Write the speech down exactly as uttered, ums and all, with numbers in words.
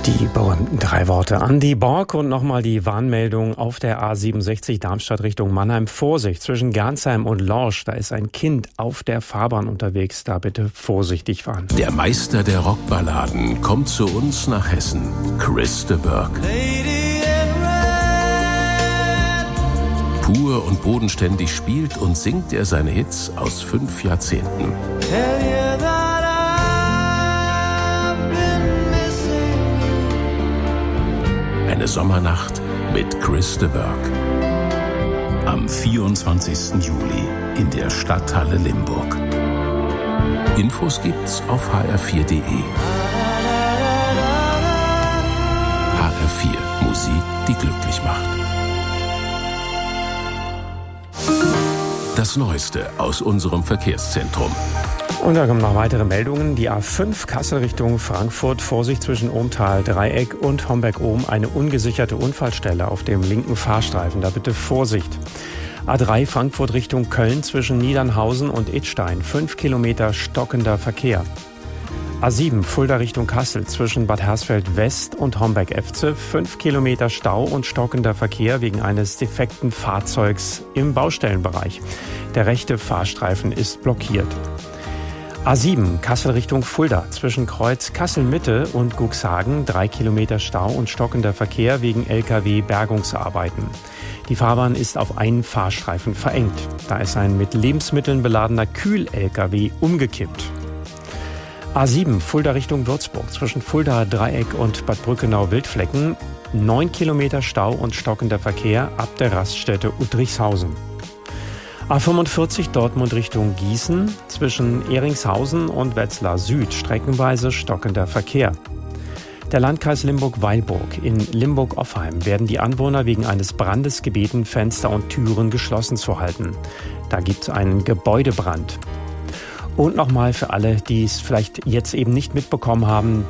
Die berühmten drei Worte Andy Borg und nochmal die Warnmeldung auf der A siebenundsechzig Darmstadt Richtung Mannheim. Vorsicht, zwischen Gernsheim und Lorsch, da ist ein Kind auf der Fahrbahn unterwegs. Da bitte vorsichtig fahren. Der Meister der Rockballaden kommt zu uns nach Hessen. Chris de Burgh. Pur und bodenständig spielt und singt er seine Hits aus fünf Jahrzehnten. Eine Sommernacht mit Chris de Burgh. Am vierundzwanzigsten Juli in der Stadthalle Limburg. Infos gibt's auf h r vier punkt d e. H R vier, Musik, die glücklich macht. Das Neueste aus unserem Verkehrszentrum. Und da kommen noch weitere Meldungen. Die A fünf Kassel Richtung Frankfurt. Vorsicht zwischen Ohmtal-Dreieck und Homberg-Ohm. Eine ungesicherte Unfallstelle auf dem linken Fahrstreifen. Da bitte Vorsicht. A drei Frankfurt Richtung Köln zwischen Niedernhausen und Idstein. Fünf Kilometer stockender Verkehr. A sieben Fulda Richtung Kassel zwischen Bad Hersfeld West und Homberg-Efze. Fünf Kilometer Stau und stockender Verkehr wegen eines defekten Fahrzeugs im Baustellenbereich. Der rechte Fahrstreifen ist blockiert. A sieben Kassel Richtung Fulda zwischen Kreuz Kassel-Mitte und Guxhagen. Drei Kilometer Stau und stockender Verkehr wegen L K W-Bergungsarbeiten. Die Fahrbahn ist auf einen Fahrstreifen verengt. Da ist ein mit Lebensmitteln beladener Kühl-L K W umgekippt. A sieben Fulda Richtung Würzburg zwischen Fulda Dreieck und Bad Brückenau-Wildflecken. Neun Kilometer Stau und stockender Verkehr ab der Raststätte Uttrichshausen. A fünfundvierzig Dortmund Richtung Gießen zwischen Eringshausen und Wetzlar Süd streckenweise stockender Verkehr. Der Landkreis Limburg-Weilburg. In Limburg-Offheim werden die Anwohner wegen eines Brandes gebeten, Fenster und Türen geschlossen zu halten. Da gibt es einen Gebäudebrand. Und nochmal für alle, die es vielleicht jetzt eben nicht mitbekommen haben,